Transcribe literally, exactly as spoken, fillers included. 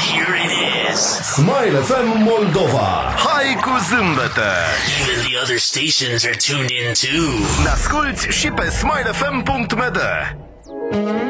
Here it is. Smile F M Moldova. Hai cu zâmbete! Even the other stations are tuned in too. Ne asculti și pe smile f m punct m d.